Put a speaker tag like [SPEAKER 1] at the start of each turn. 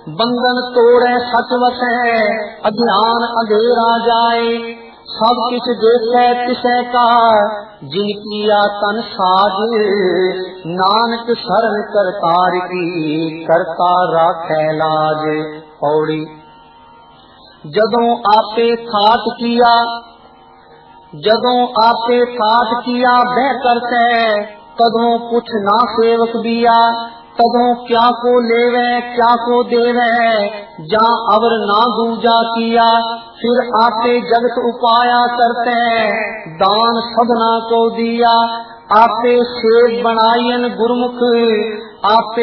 [SPEAKER 1] बंधन तोड़े सच वसै, अज्ञान अंधेरा जाए। सब किछ देखे तिसै का, जिन किया तन साज। नानक शरण करतार की, करता राखै लाज। पौड़ी। जदों आपे खाट किया, जदों आपे खाट किया बह करते, तदों पुछ ना सेवक दिया। तदों क्या को लेवे क्या को देवे, जा अवर ना दूजा किया। फिर आपे जगत उपाया करते, दान सबना को दिया। आपे सेव बनायन गुरमुख, आपे